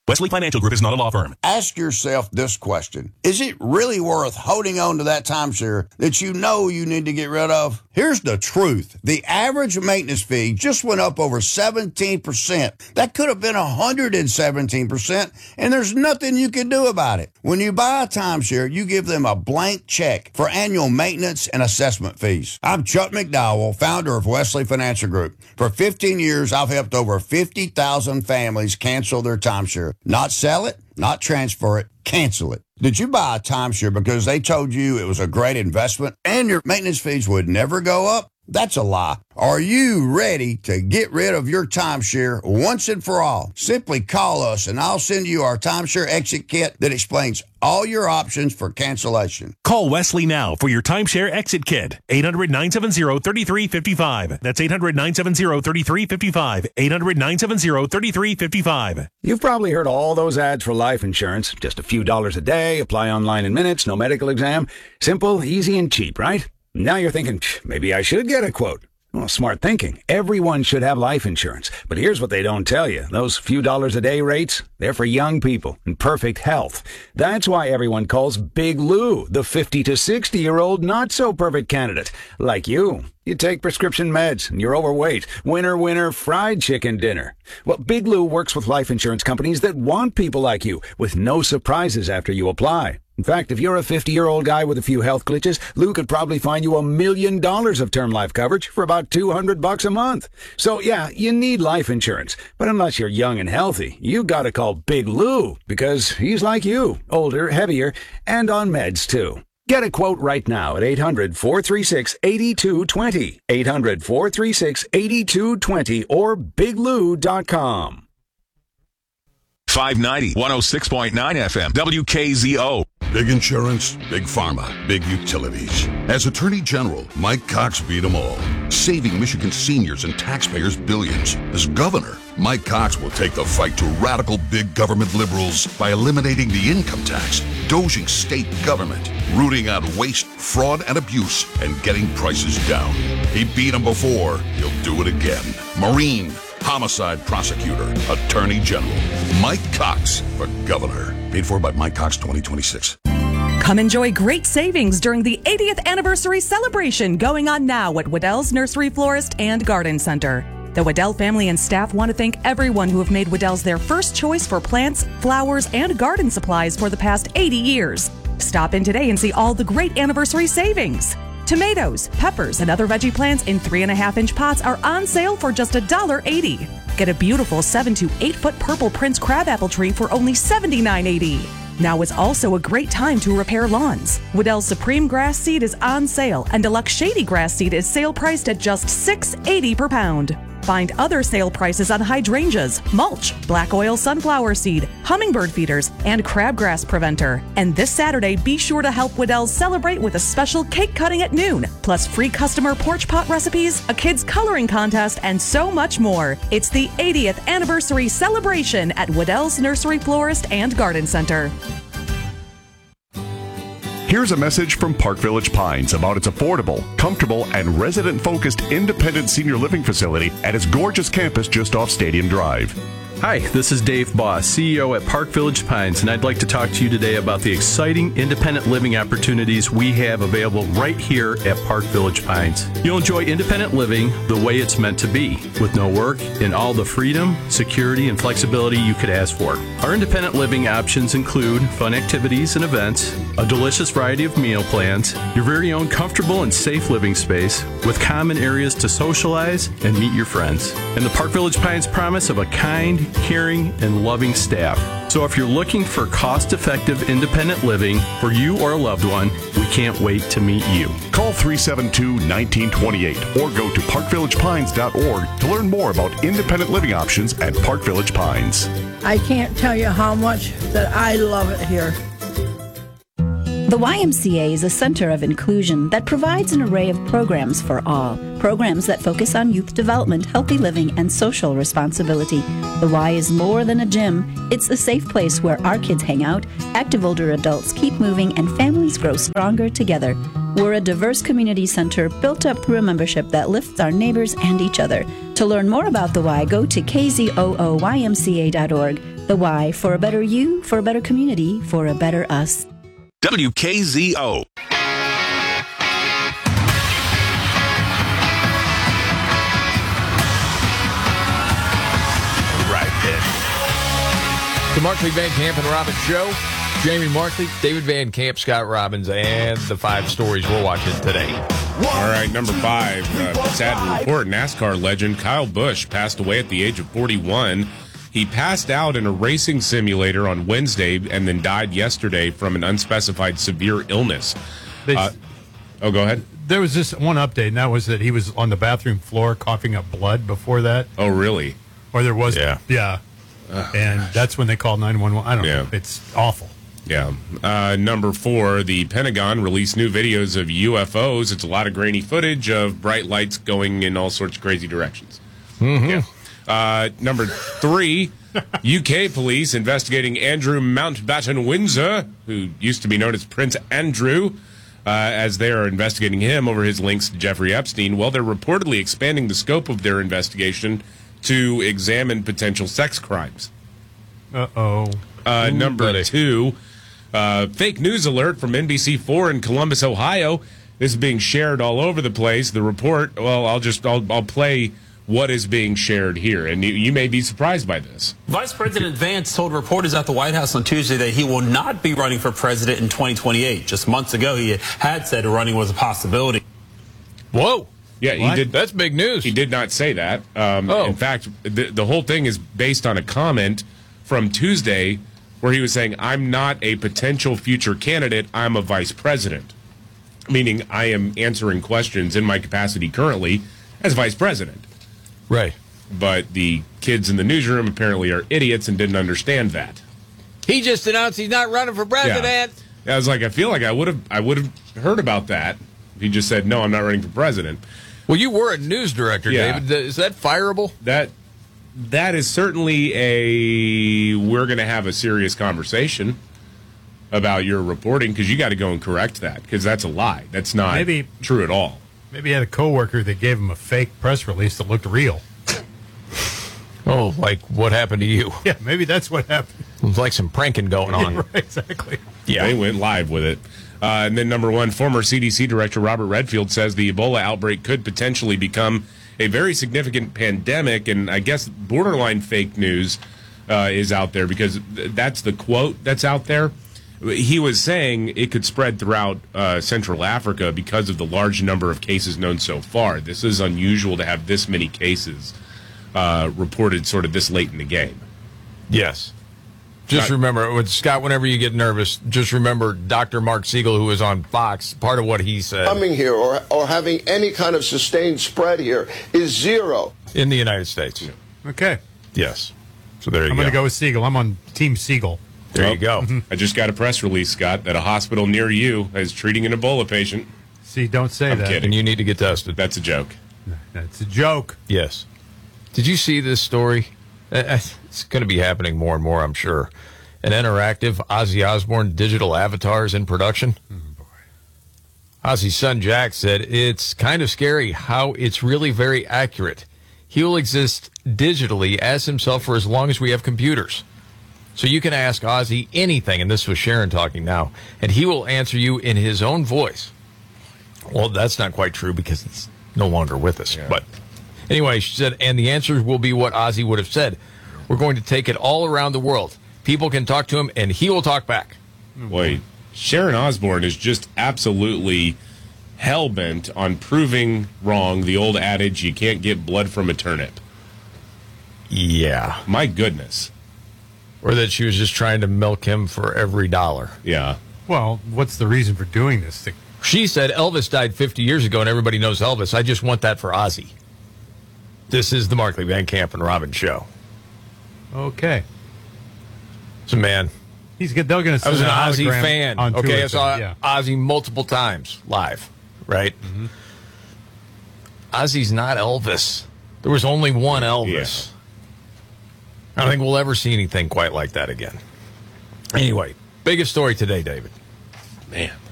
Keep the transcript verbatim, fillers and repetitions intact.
Wesley Financial Group is not a law firm. Ask yourself this question. Is it really worth holding on to that timeshare that you know you need to get rid of? Here's the truth. The average maintenance fee just went up over seventeen percent. That could have been one hundred seventeen percent, and there's nothing you can do about it. When you buy a timeshare, you give them a blank check for annual maintenance and assessment fees. I'm Chuck McDowell, founder of Wesley Financial Group. For fifteen years, I've helped over fifty thousand families cancel their timeshare. Not sell it, not transfer it, cancel it. Did you buy a timeshare because they told you it was a great investment and your maintenance fees would never go up? That's a lie. Are you ready to get rid of your timeshare once and for all? Simply call us and I'll send you our timeshare exit kit that explains all your options for cancellation. Call Wesley now for your timeshare exit kit. eight hundred, nine seven zero, three three five five. That's eight hundred, nine seven zero, three three five five. eight hundred, nine seven zero, three three five five. You've probably heard all those ads for life insurance. Just a few dollars a day, apply online in minutes, no medical exam. Simple, easy, and cheap, right? Now you're thinking, maybe I should get a quote. Well, smart thinking. Everyone should have life insurance. But here's what they don't tell you. Those few dollars a day rates, they're for young people in perfect health. That's why everyone calls Big Lou the fifty to sixty-year-old not-so-perfect candidate. Like you. You take prescription meds and you're overweight. Winner, winner, fried chicken dinner. Well, Big Lou works with life insurance companies that want people like you with no surprises after you apply. In fact, if you're a fifty-year-old guy with a few health glitches, Lou could probably find you a million dollars of term life coverage for about two hundred bucks a month. So yeah, you need life insurance. But unless you're young and healthy, you gotta call Big Lou because he's like you, older, heavier, and on meds too. Get a quote right now at eight hundred, four three six, eight two two zero, eight hundred, four three six, eight two two zero, or big lou dot com. five ninety, one oh six point nine F M, W K Z O. Big insurance, big pharma, big utilities. As Attorney General, Mike Cox beat them all, saving Michigan seniors and taxpayers billions. As governor, Mike Cox will take the fight to radical big government liberals by eliminating the income tax, doging state government, rooting out waste, fraud, and abuse, and getting prices down. He beat them before. He'll do it again. Marine, homicide prosecutor, Attorney General, Mike Cox for governor. Paid for by Mike Cox twenty twenty-six. Come enjoy great savings during the eightieth anniversary celebration going on now at Waddell's Nursery Florist and Garden Center. The Waddell family and staff want to thank everyone who have made Waddell's their first choice for plants, flowers, and garden supplies for the past eighty years. Stop in today and see all the great anniversary savings. Tomatoes, peppers, and other veggie plants in three and a half inch pots are on sale for just one dollar eighty. Get a beautiful seven to eight foot purple Prince crabapple tree for only seventy-nine eighty. Now is also a great time to repair lawns. Waddell's Supreme Grass Seed is on sale, and Deluxe Shady Grass Seed is sale priced at just six eighty per pound. Find other sale prices on hydrangeas, mulch, black oil sunflower seed, hummingbird feeders, and crabgrass preventer. And this Saturday, be sure to help Waddell's celebrate with a special cake cutting at noon, plus free customer porch pot recipes, a kids coloring contest, and so much more. It's the eightieth anniversary celebration at Waddell's Nursery Florist and Garden Center. Here's a message from Park Village Pines about its affordable, comfortable, and resident-focused independent senior living facility at its gorgeous campus just off Stadium Drive. Hi, this is Dave Boss, C E O at Park Village Pines, and I'd like to talk to you today about the exciting independent living opportunities we have available right here at Park Village Pines. You'll enjoy independent living the way it's meant to be, with no work and all the freedom, security, and flexibility you could ask for. Our independent living options include fun activities and events, a delicious variety of meal plans, your very own comfortable and safe living space, with common areas to socialize and meet your friends, and the Park Village Pines promise of a kind, caring, and loving staff. So if you're looking for cost-effective independent living for you or a loved one, we can't wait to meet you. Call three seven two, one nine two eight or go to park village pines dot org to learn more about independent living options at Park Village Pines. I can't tell you how much that I love it here. The Y M C A is a center of inclusion that provides an array of programs for all. Programs that focus on youth development, healthy living, and social responsibility. The Y is more than a gym. It's a safe place where our kids hang out, active older adults keep moving, and families grow stronger together. We're a diverse community center built up through a membership that lifts our neighbors and each other. To learn more about the Y, go to k z o o y m c a dot org. The Y, for a better you, for a better community, for a better us. W K Z O. Right then. The Markley Van Camp and Robbins Show. Jamie Markley, David Van Camp, Scott Robbins, and the five stories we're watching today. All right, number five. Uh, sad to report, NASCAR legend Kyle Busch passed away at the age of forty-one. He passed out in a racing simulator on Wednesday and then died yesterday from an unspecified severe illness. Uh, oh, go ahead. There was just one update, and that was that he was on the bathroom floor coughing up blood before that. Oh, really? Or there was, yeah. Yeah. Uh, and that's when they called nine one one. I don't yeah. know. It's awful. Yeah. Uh, number four, the Pentagon released new videos of U F Os. It's a lot of grainy footage of bright lights going in all sorts of crazy directions. Mm-hmm. Yeah. Uh, number three, U K police investigating Andrew Mountbatten Windsor, who used to be known as Prince Andrew, uh, as they are investigating him over his links to Jeffrey Epstein. Well, they're reportedly expanding the scope of their investigation to examine potential sex crimes. Uh-oh. Uh, Ooh, number buddy. two, uh, fake news alert from N B C four in Columbus, Ohio. This is being shared all over the place. The report, well, I'll just, I'll, I'll play what is being shared here, and you, you may be surprised by this. Vice President Vance told reporters at the White House on Tuesday that he will not be running for president in twenty twenty-eight. Just months ago, he had said running was a possibility. Whoa. Yeah, he What? did. That's big news. He did not say that. Um, Oh. In fact, the, the whole thing is based on a comment from Tuesday where he was saying, I'm not a potential future candidate, I'm a vice president. Meaning I am answering questions in my capacity currently as vice president. Right. But the kids in the newsroom apparently are idiots and didn't understand that. He just announced he's not running for president. Yeah. I was like, I feel like I would have I would have heard about that if he just said, no, I'm not running for president. Well, you were a news director, Yeah. David. Is that fireable? That that is certainly a we're going to have a serious conversation about your reporting, because you got to go and correct that, because that's a lie. That's not Maybe- true at all. Maybe he had a coworker that gave him a fake press release that looked real. Oh, like what happened to you? Yeah, maybe that's what happened. It's like some pranking going on. Right, exactly. Yeah, they went live with it. Uh, and then number one, former C D C Director Robert Redfield says the Ebola outbreak could potentially become a very significant pandemic, and I guess borderline fake news uh, is out there, because th- that's the quote that's out there. He was saying it could spread throughout uh, Central Africa because of the large number of cases known so far. This is unusual to have this many cases uh, reported sort of this late in the game. Yes. Just remember, when, Scott, whenever you get nervous, just remember Doctor Mark Siegel, who was on Fox, part of what he said Coming here or, or having any kind of sustained spread here is zero. in the United States. Okay. Yes. So there you I'm go. going to go with Siegel. I'm on Team Siegel. There you go. I just got a press release, Scott, that a hospital near you is treating an Ebola patient. See, don't say I'm that. kidding. And you need to get tested. That's a joke. That's a joke. Yes. Did you see this story? Uh, It's going to be happening more and more, I'm sure. An interactive Ozzy Osbourne digital avatars in production. Oh, Ozzy's son Jack said it's kind of scary how it's really very accurate. He will exist digitally as himself for as long as we have computers. So you can ask Ozzy anything, and this was Sharon talking now, and he will answer you in his own voice. Well, that's not quite true because it's no longer with us. Yeah. But anyway, she said, and the answers will be what Ozzy would have said. We're going to take it all around the world. People can talk to him, and he will talk back. Boy, Sharon Osbourne is just absolutely hell-bent on proving wrong the old adage, you can't get blood from a turnip. Yeah. My goodness. Or that she was just trying to milk him for every dollar. Yeah. Well, what's the reason for doing this? The- She said Elvis died fifty years ago, and everybody knows Elvis. I just want that for Ozzy. This is the Markley Van Camp and Robbins Show. Okay. So, man, He's good. They're going to I was send an an Ozzy hologram fan. on Okay, tour I saw thing, yeah. Ozzy multiple times live, right? Mm-hmm. Ozzy's not Elvis. There was only one Elvis. I don't think we'll ever see anything quite like that again. Anyway, biggest story today, David. Man.